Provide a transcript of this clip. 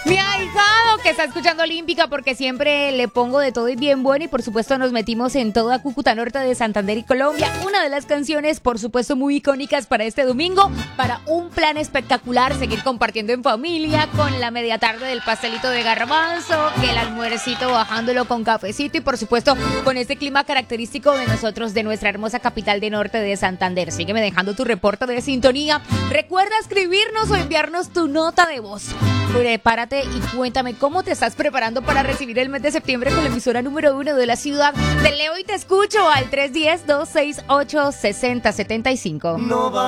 Mi ahijado que está escuchando Olímpica porque siempre le pongo de todo y bien bueno, y por supuesto nos metimos en toda Cúcuta Norte de Santander y Colombia. Una de las canciones por supuesto muy icónicas para este domingo, para un plan espectacular, seguir compartiendo en familia con la media tarde del pastelito de garbanzo, que el almuercito bajándolo con cafecito y por supuesto con este clima característico de nosotros, de nuestra hermosa capital de Norte de Santander. Sígueme dejando tu reporte de sintonía. Recuerda escribirnos o enviarnos tu nota de voz. Prepárate y cuéntame cómo te estás preparando para recibir el mes de septiembre con la emisora número 1 de la ciudad. Te leo y te escucho al 310-268-6075. No va